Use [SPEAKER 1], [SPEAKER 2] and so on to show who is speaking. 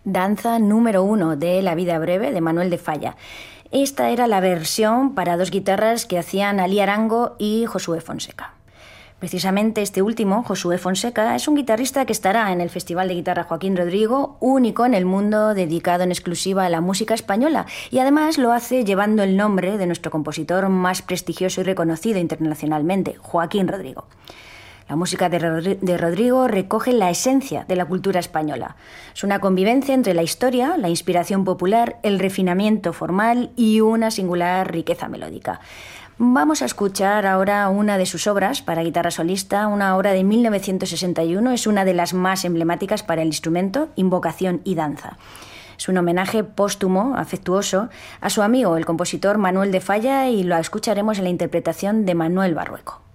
[SPEAKER 1] Danza número 1 de La vida breve de Manuel de Falla. Esta era la versión para dos guitarras que hacían Alí Arango y Josué Fonseca. Precisamente este último, Josué Fonseca, es un guitarrista que estará en el Festival de Guitarra Joaquín Rodrigo, único en el mundo dedicado en exclusiva a la música española, y además lo hace llevando el nombre de nuestro compositor más prestigioso y reconocido internacionalmente, Joaquín Rodrigo. La música de Rodrigo recoge la esencia de la cultura española. Es una convivencia entre la historia, la inspiración popular, el refinamiento formal y una singular riqueza melódica. Vamos a escuchar ahora una de sus obras para guitarra solista, una obra de 1961, es una de las más emblemáticas para el instrumento, Invocación y danza. Es un homenaje póstumo, afectuoso, a su amigo, el compositor Manuel de Falla, y lo escucharemos en la interpretación de Manuel Barrueco.